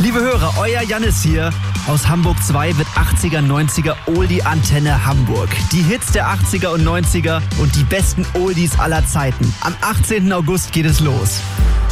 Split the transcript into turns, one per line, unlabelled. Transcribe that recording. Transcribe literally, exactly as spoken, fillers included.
Liebe Hörer, euer Jannis hier. Aus Hamburg zwei wird achtziger, neunziger Oldie-Antenne Hamburg. Die Hits der achtziger und neunziger und die besten Oldies aller Zeiten. Am achtzehnten August geht es los.